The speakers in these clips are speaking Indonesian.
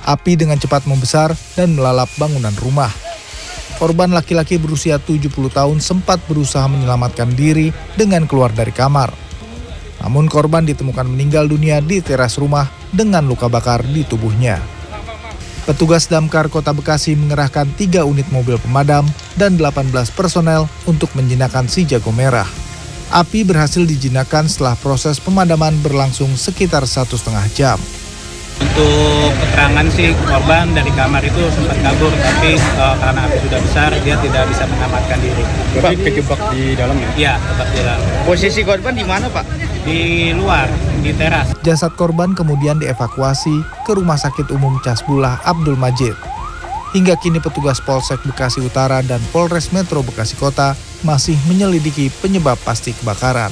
Api dengan cepat membesar dan melalap bangunan rumah. Korban laki-laki berusia 70 tahun sempat berusaha menyelamatkan diri dengan keluar dari kamar. Namun korban ditemukan meninggal dunia di teras rumah dengan luka bakar di tubuhnya. Petugas Damkar Kota Bekasi mengerahkan 3 unit mobil pemadam dan 18 personel untuk menjinakkan si jago merah. Api berhasil dijinakkan setelah proses pemadaman berlangsung sekitar 1,5 jam. Untuk keterangan sih korban dari kamar itu sempat kabur, tapi karena api sudah besar dia tidak bisa menyelamatkan diri. Berarti kejebak di dalam ya? Iya, tetap di dalam. Posisi korban di mana, Pak? Di luar, di teras. Jasad korban kemudian dievakuasi ke Rumah Sakit Umum Casbullah Abdul Majid. Hingga kini petugas Polsek Bekasi Utara dan Polres Metro Bekasi Kota masih menyelidiki penyebab pasti kebakaran.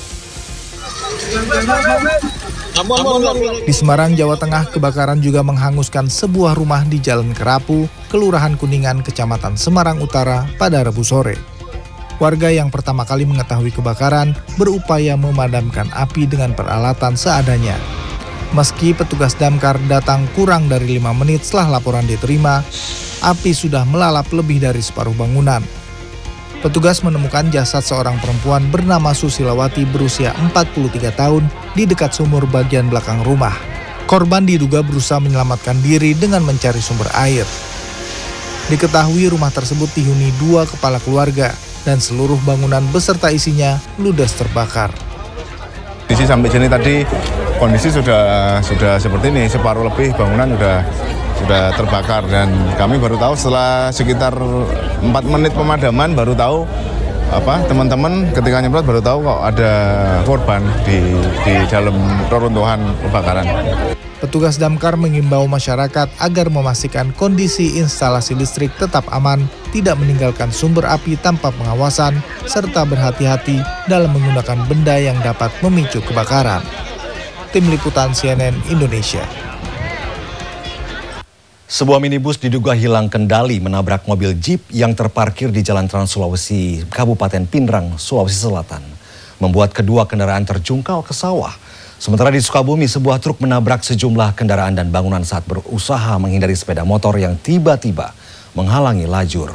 Di Semarang, Jawa Tengah, kebakaran juga menghanguskan sebuah rumah di Jalan Kerapu, Kelurahan Kuningan, Kecamatan Semarang Utara pada Rabu sore. Warga yang pertama kali mengetahui kebakaran berupaya memadamkan api dengan peralatan seadanya. Meski petugas damkar datang kurang dari 5 menit setelah laporan diterima, api sudah melalap lebih dari separuh bangunan. Petugas menemukan jasad seorang perempuan bernama Susilawati berusia 43 tahun di dekat sumur bagian belakang rumah. Korban diduga berusaha menyelamatkan diri dengan mencari sumber air. Diketahui rumah tersebut dihuni 2 kepala keluarga dan seluruh bangunan beserta isinya ludes terbakar. Sampai sini tadi kondisi sudah seperti ini, separuh lebih bangunan sudah terbakar, dan kami baru tahu setelah sekitar 4 menit pemadaman baru tahu teman-teman ketika nyemprot baru tahu kok ada korban di dalam reruntuhan kebakaran. Petugas damkar mengimbau masyarakat agar memastikan kondisi instalasi listrik tetap aman, tidak meninggalkan sumber api tanpa pengawasan, serta berhati-hati dalam menggunakan benda yang dapat memicu kebakaran. Tim Liputan CNN Indonesia. Sebuah minibus diduga hilang kendali menabrak mobil jeep yang terparkir di Jalan Trans Sulawesi, Kabupaten Pindrang, Sulawesi Selatan. Membuat kedua kendaraan terjungkal ke sawah. Sementara di Sukabumi, sebuah truk menabrak sejumlah kendaraan dan bangunan saat berusaha menghindari sepeda motor yang tiba-tiba menghalangi lajur.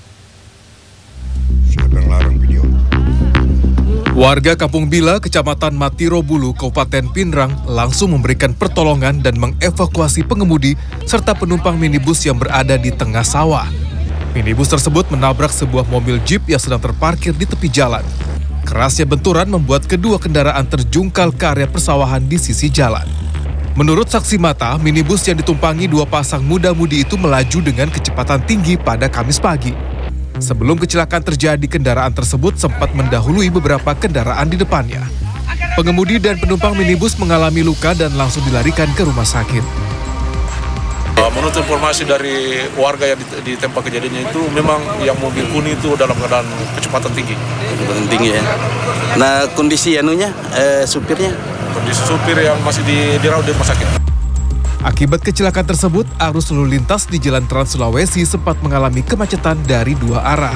Warga Kampung Bila, Kecamatan Matirobulu, Kabupaten Pindrang langsung memberikan pertolongan dan mengevakuasi pengemudi serta penumpang minibus yang berada di tengah sawah. Minibus tersebut menabrak sebuah mobil jeep yang sedang terparkir di tepi jalan. Kerasnya benturan membuat kedua kendaraan terjungkal ke area persawahan di sisi jalan. Menurut saksi mata, minibus yang ditumpangi 2 pasang muda-mudi itu melaju dengan kecepatan tinggi pada Kamis pagi. Sebelum kecelakaan terjadi, kendaraan tersebut sempat mendahului beberapa kendaraan di depannya. Pengemudi dan penumpang minibus mengalami luka dan langsung dilarikan ke rumah sakit. Menurut informasi dari warga yang di tempat kejadiannya itu, memang yang mobil kuning itu dalam keadaan kecepatan tinggi. Kecepatan tinggi ya. Nah, kondisi supirnya? Kondisi supir yang masih dirawat di rumah sakit. Akibat kecelakaan tersebut, arus lalu lintas di Jalan Trans Sulawesi sempat mengalami kemacetan dari 2 arah.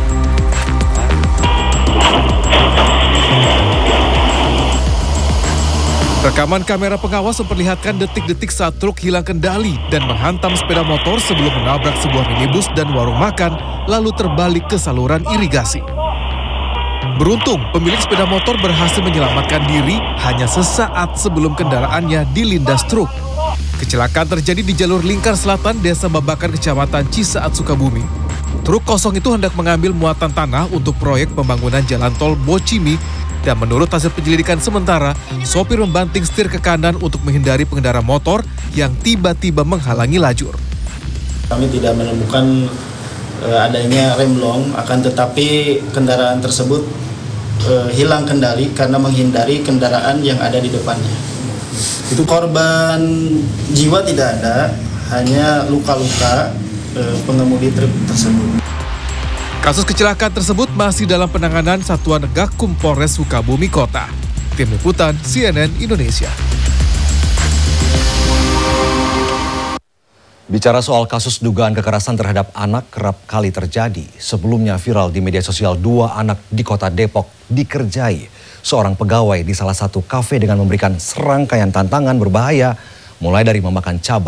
Rekaman kamera pengawas memperlihatkan detik-detik saat truk hilang kendali dan menghantam sepeda motor sebelum menabrak sebuah minibus dan warung makan, lalu terbalik ke saluran irigasi. Beruntung, pemilik sepeda motor berhasil menyelamatkan diri hanya sesaat sebelum kendaraannya dilindas truk. Kecelakaan terjadi di jalur lingkar selatan Desa Babakan, Kecamatan Cisaat, Sukabumi. Truk kosong itu hendak mengambil muatan tanah untuk proyek pembangunan jalan tol Bocimi, dan menurut hasil penyelidikan sementara, sopir membanting setir ke kanan untuk menghindari pengendara motor yang tiba-tiba menghalangi lajur. Kami tidak menemukan adanya remblong, akan tetapi kendaraan tersebut hilang kendali karena menghindari kendaraan yang ada di depannya. Itu korban jiwa tidak ada, hanya luka-luka pengemudi truk tersebut. Kasus kecelakaan tersebut masih dalam penanganan Satuan Gakum Polres Sukabumi Kota. Tim Liputan CNN Indonesia. Bicara soal kasus dugaan kekerasan terhadap anak kerap kali terjadi. Sebelumnya viral di media sosial 2 anak di kota Depok dikerjai seorang pegawai di salah satu kafe dengan memberikan serangkaian tantangan berbahaya, mulai dari memakan cabai